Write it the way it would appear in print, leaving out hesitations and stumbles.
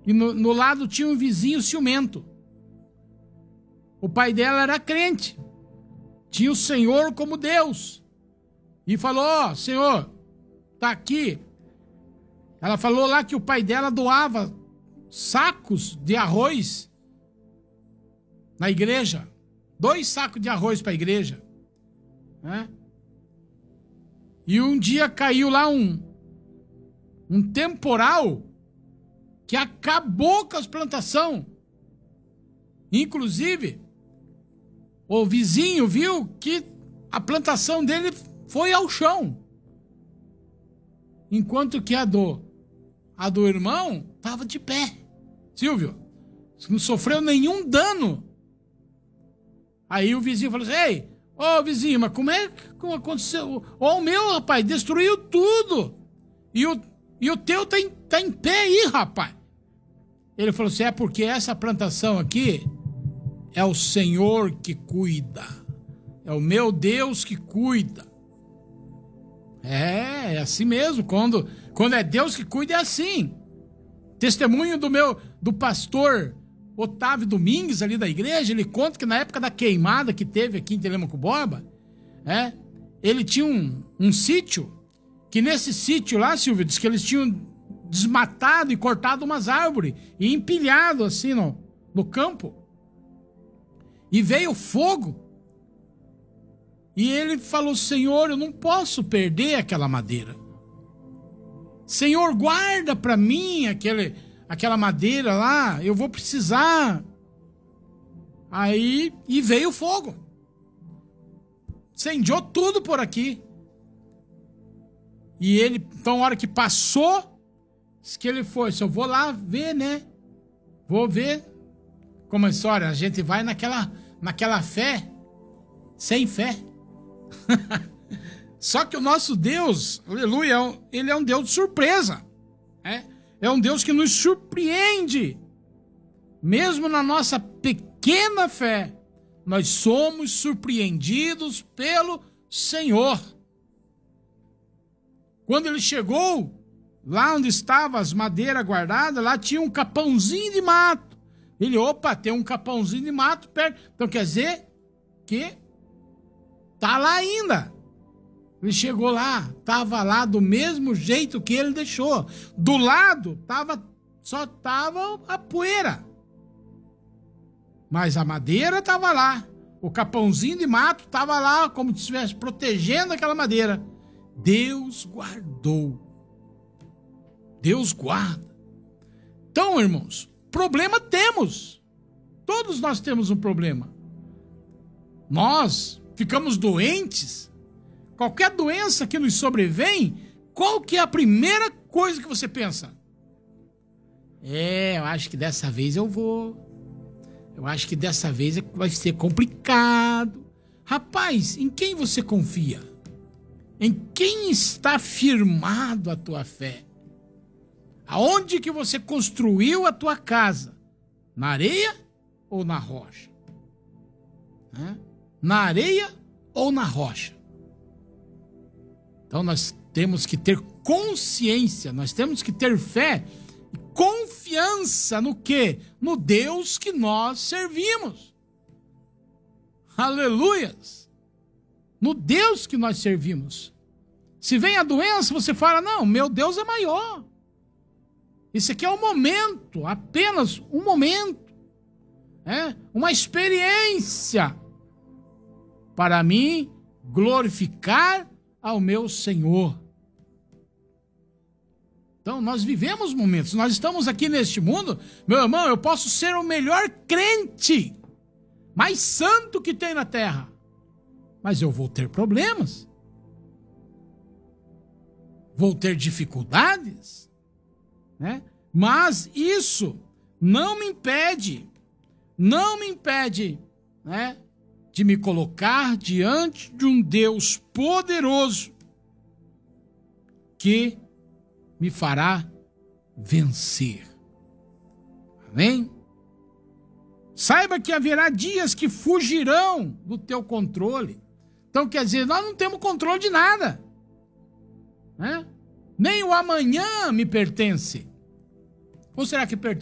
E no lado tinha um vizinho ciumento. O pai dela era crente. Tinha o Senhor como Deus. E falou, ó, Senhor, tá aqui. Ela falou lá que o pai dela doava sacos de arroz na igreja. 2 sacos de arroz para a igreja. Né? E um dia caiu lá um temporal que acabou com as plantações. Inclusive, o vizinho viu que a plantação dele foi ao chão. Enquanto que a do irmão estava de pé. Silvio, não sofreu nenhum dano. Aí o vizinho falou assim, ei, ô vizinho, mas como aconteceu? Ó, o meu, rapaz, destruiu tudo. E o teu tá em pé aí, rapaz. Ele falou assim, é porque essa plantação aqui é o Senhor que cuida. É o meu Deus que cuida. É assim mesmo. Quando é Deus que cuida, é assim. Testemunho do pastor Otávio Domingues, ali da igreja, ele conta que na época da queimada que teve aqui em Telêmaco Borba, ele tinha um sítio, que nesse sítio lá, Silvio, diz que eles tinham desmatado e cortado umas árvores e empilhado assim no campo. E veio fogo. E ele falou, Senhor, eu não posso perder aquela madeira. Senhor, guarda para mim aquela madeira lá, eu vou precisar. Aí, e veio fogo. Incendiou tudo por aqui. E ele, então, a hora que passou, disse que ele foi, eu vou lá ver, né? Vou ver como a história, a gente vai naquela fé, sem fé. Só que o nosso Deus, aleluia, ele é um Deus de surpresa. É um Deus que nos surpreende. Mesmo na nossa pequena fé, nós somos surpreendidos pelo Senhor. Quando ele chegou, lá onde estavam as madeiras guardadas, lá tinha um capãozinho de mato. Ele, opa, tem um capãozinho de mato perto. Então quer dizer que tá lá ainda. Ele chegou lá, estava lá do mesmo jeito que ele deixou. Do lado só estava a poeira. Mas a madeira estava lá. O capãozinho de mato estava lá, como se estivesse protegendo aquela madeira. Deus guardou. Deus guarda. Então, irmãos, problema temos. Todos nós temos um problema. Nós ficamos doentes. Qualquer doença que nos sobrevém, qual que é a primeira coisa que você pensa? Eu acho que dessa vez eu vou. Eu acho que dessa vez vai ser complicado. Rapaz, em quem você confia? Em quem está firmado a tua fé? Aonde que você construiu a tua casa? Na areia ou na rocha? Na areia ou na rocha? Então nós temos que ter consciência, nós temos que ter fé e confiança no quê? No Deus que nós servimos. Aleluias! No Deus que nós servimos. Se vem a doença, você fala, não, meu Deus é maior. Isso aqui é um momento, apenas um momento. Uma experiência para mim glorificar ao meu Senhor. Então nós vivemos momentos, nós estamos aqui neste mundo, meu irmão, eu posso ser o melhor crente, mais santo que tem na terra, mas eu vou ter problemas, vou ter dificuldades, mas isso não me impede, de me colocar diante de um Deus poderoso que me fará vencer. Amém? Saiba que haverá dias que fugirão do teu controle. Então quer dizer, nós não temos controle de nada. Nem o amanhã me pertence. Ou será que pertence?